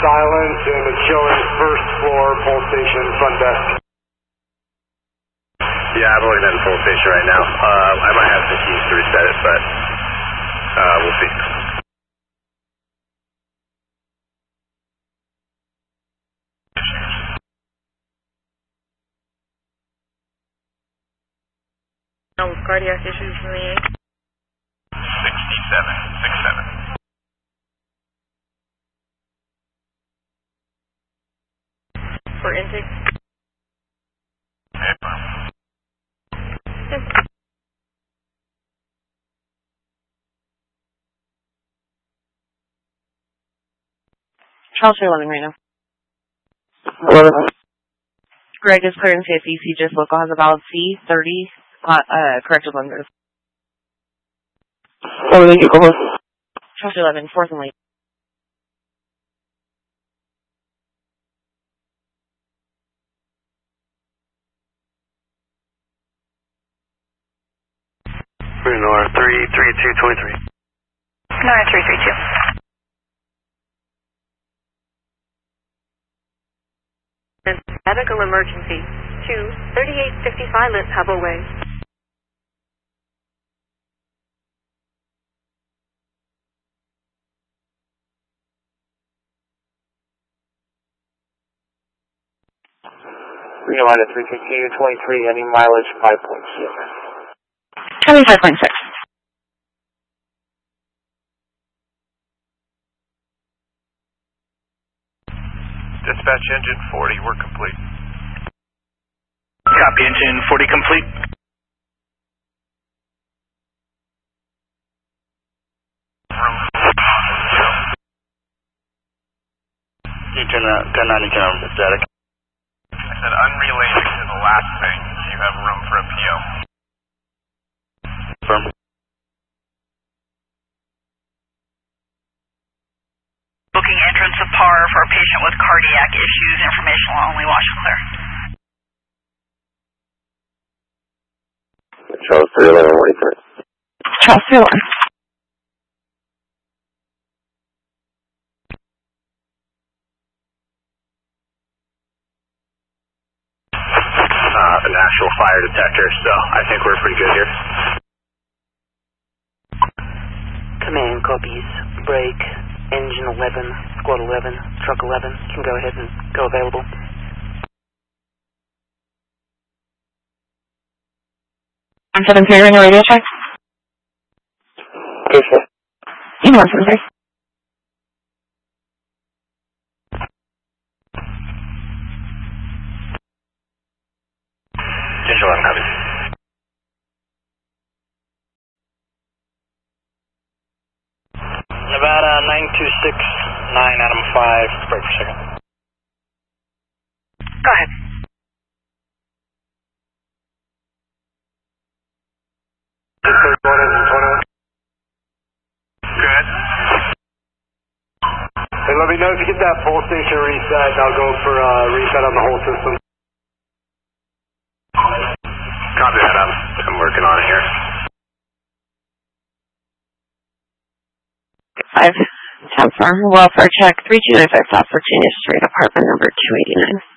silent, and it's showing first floor pole station front desk. Yeah, I'm looking at the pole station right now. I might have some keys to reset it, but we'll see. Cardiac issues from the 6767. For intake. Charles 11 right now. 11. Greg is clearing CFEC, just local has a valid C30, corrected lender. Oh, thank you, come on. Charles 11, 4th and late. Nora 33223. Nora 332. Medical emergency. 23850 Violet Pebble Way. Green line at 32223, any mileage 5.6. 25.6. Dispatch engine 40, we're complete. Copy, engine 40 complete. You turn 1090 static. I said unrelated to the last thing, do you have room for a PO? Firm. Booking entrance of PAR for a patient with cardiac issues. Informational only. Wash and clear. Charles 311, what do you think? Charles 311. The National Fire Detector, so I think we're pretty good here. Command copies. Break. Engine 11, squad 11, truck 11 can go ahead and go available. I'm 7-3 in the radio check. Yes, sir. You know 7-3. Ginger 11, copy. Nevada 9269, Adam 5, break for a second. Go ahead. Good. Hey, let me know if you get that pole station reset, and I'll go for reset on the whole system. Copy that, I'm working on it here. 5, 10 for welfare check, 3295 South Virginia Street, apartment number 289.